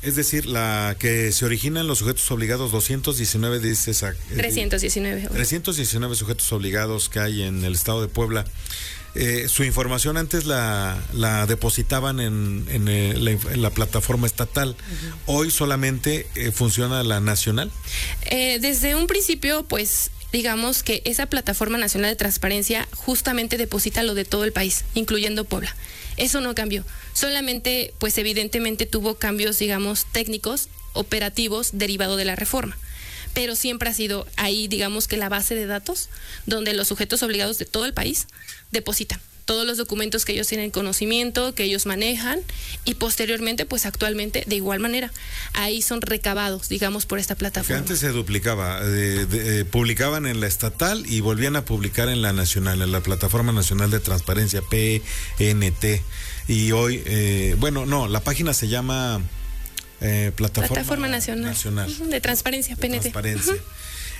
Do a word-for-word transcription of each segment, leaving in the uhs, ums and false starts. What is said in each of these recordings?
Es decir, la que se origina en los sujetos obligados, doscientos diecinueve, dice esa, trescientos diecinueve. trescientos diecinueve sujetos obligados que hay en el estado de Puebla. Eh, su información antes la, la depositaban en, en, el, la, en la plataforma estatal. Uh-huh. Hoy solamente eh, funciona la nacional. Eh, desde un principio, pues, digamos que esa plataforma nacional de transparencia justamente deposita lo de todo el país, incluyendo Puebla. Eso no cambió. Solamente, pues, evidentemente tuvo cambios, digamos, técnicos, operativos, derivado de la reforma. Pero siempre ha sido ahí, digamos que la base de datos, donde los sujetos obligados de todo el país depositan todos los documentos que ellos tienen conocimiento, que ellos manejan, y posteriormente, pues actualmente, de igual manera, ahí son recabados, digamos, por esta plataforma. Porque antes se duplicaba, de, de, eh, publicaban en la estatal y volvían a publicar en la nacional, en la plataforma nacional de transparencia, P N T, y hoy, eh, bueno, no, la página se llama... Eh, plataforma, plataforma nacional, nacional de transparencia, P N T. Transparencia. Uh-huh.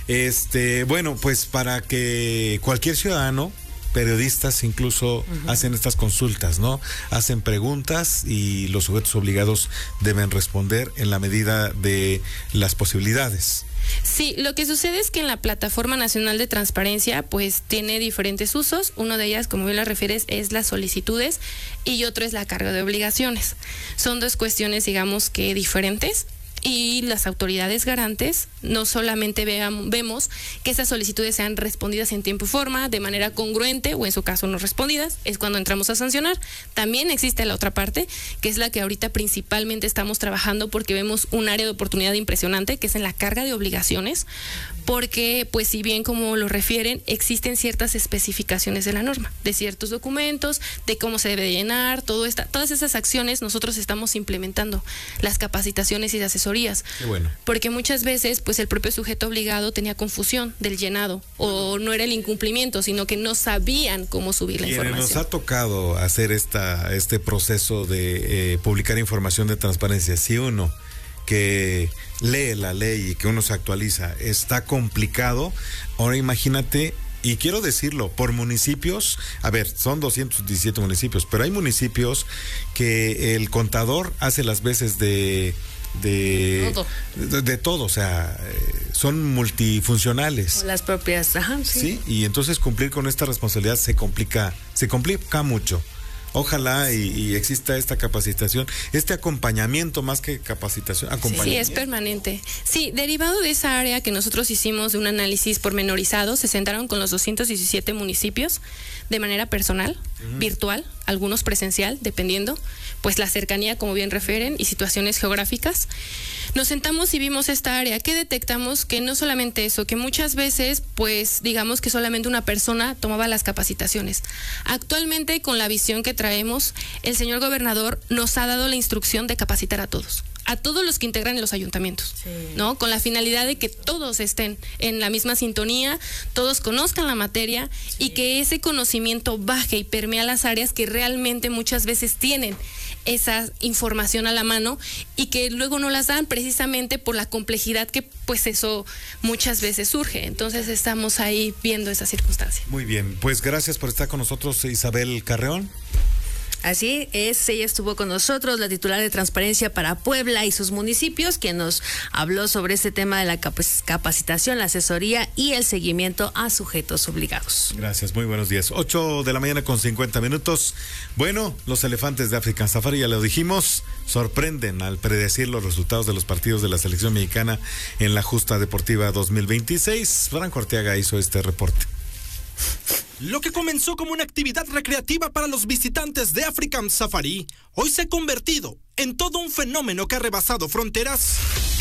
Este, bueno, pues para que cualquier ciudadano, periodistas incluso, uh-huh, hacen estas consultas, ¿no? Hacen preguntas y los sujetos obligados deben responder en la medida de las posibilidades. Sí, lo que sucede es que en la Plataforma Nacional de Transparencia pues tiene diferentes usos. Uno de ellas, como bien lo refieres, es las solicitudes y otro es la carga de obligaciones. Son dos cuestiones, digamos que diferentes. Y las autoridades garantes no solamente veamos, vemos que esas solicitudes sean respondidas en tiempo y forma, de manera congruente o en su caso no respondidas, es cuando entramos a sancionar. También existe la otra parte, que es la que ahorita principalmente estamos trabajando porque vemos un área de oportunidad impresionante, que es en la carga de obligaciones, porque pues si bien como lo refieren, existen ciertas especificaciones de la norma, de ciertos documentos, de cómo se debe llenar, todo esta, todas esas acciones nosotros estamos implementando, las capacitaciones y de asesoría. Qué bueno. Porque muchas veces pues el propio sujeto obligado tenía confusión del llenado o no era el incumplimiento, sino que no sabían cómo subir la información. Nos ha tocado hacer esta este proceso de eh, publicar información de transparencia. Si uno que lee la ley y que uno se actualiza está complicado, ahora imagínate. Y quiero decirlo, por municipios, a ver, son doscientos diecisiete municipios, pero hay municipios que el contador hace las veces de de todo, de, de todo, o sea, eh, son multifuncionales. O las propias, ajá, sí. Sí, y entonces cumplir con esta responsabilidad se complica, se complica mucho. Ojalá y, y exista esta capacitación, este acompañamiento más que capacitación, acompañamiento. Sí, es permanente. Sí, derivado de esa área que nosotros hicimos de un análisis pormenorizado, se sentaron con los doscientos diecisiete municipios de manera personal, uh-huh, virtual, algunos presencial, dependiendo, pues la cercanía, como bien refieren, y situaciones geográficas. Nos sentamos y vimos esta área. ¿Qué detectamos? Que no solamente eso, que muchas veces, pues, digamos que solamente una persona tomaba las capacitaciones. Actualmente, con la visión que traemos, el señor gobernador nos ha dado la instrucción de capacitar a todos. A todos los que integran los ayuntamientos, sí, ¿no? Con la finalidad de que todos estén en la misma sintonía, todos conozcan la materia, sí, y que ese conocimiento baje y permee a las áreas que realmente muchas veces tienen esa información a la mano y que luego no las dan precisamente por la complejidad que pues eso muchas veces surge. Entonces estamos ahí viendo esa circunstancia. Muy bien, pues gracias por estar con nosotros, Isabel Carreón. Así es, ella estuvo con nosotros, la titular de Transparencia para Puebla y sus municipios, quien nos habló sobre este tema de la capacitación, la asesoría y el seguimiento a sujetos obligados. Gracias, muy buenos días. ocho de la mañana con cincuenta minutos. Bueno, los elefantes de African Safari, ya lo dijimos, sorprenden al predecir los resultados de los partidos de la selección mexicana en la justa deportiva dos mil veintiséis. Franco Arteaga hizo este reporte. Lo que comenzó como una actividad recreativa para los visitantes de African Safari, hoy se ha convertido en todo un fenómeno que ha rebasado fronteras.